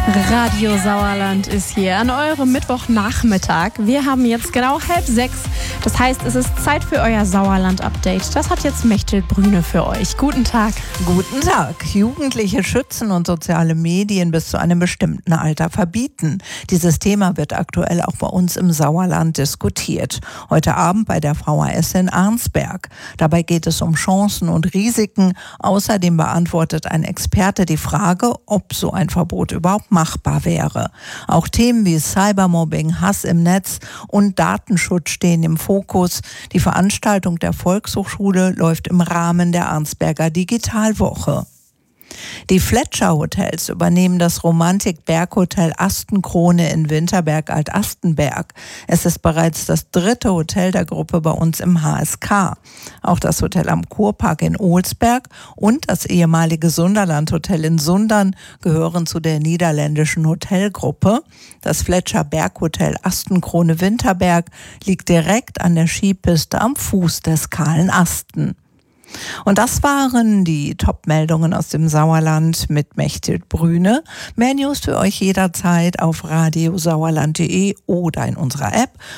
Radio Sauerland ist hier an eurem Mittwochnachmittag. Wir haben jetzt genau 5:30. Das heißt, es ist Zeit für euer Sauerland-Update. Das hat jetzt Mechthild Brüne für euch. Guten Tag. Guten Tag. Jugendliche schützen und soziale Medien bis zu einem bestimmten Alter verbieten. Dieses Thema wird aktuell auch bei uns im Sauerland diskutiert. Heute Abend bei der VHS in Arnsberg. Dabei geht es um Chancen und Risiken. Außerdem beantwortet ein Experte die Frage, ob so ein Verbot überhaupt machbar wäre. Auch Themen wie Cybermobbing, Hass im Netz und Datenschutz stehen im Fokus. Die Veranstaltung der Volkshochschule läuft im Rahmen der Arnsberger Digitalwoche. Die Fletcher Hotels übernehmen das Romantik-Berghotel Astenkrone in Winterberg-Alt-Astenberg. Es ist bereits das 3. Hotel der Gruppe bei uns im HSK. Auch das Hotel am Kurpark in Olsberg und das ehemalige Sunderland Hotel in Sundern gehören zu der niederländischen Hotelgruppe. Das Fletcher Berghotel Astenkrone Winterberg liegt direkt an der Skipiste am Fuß des kahlen Asten. Und das waren die Top-Meldungen aus dem Sauerland mit Mechthild Brüne. Mehr News für euch jederzeit auf radiosauerland.de oder in unserer App.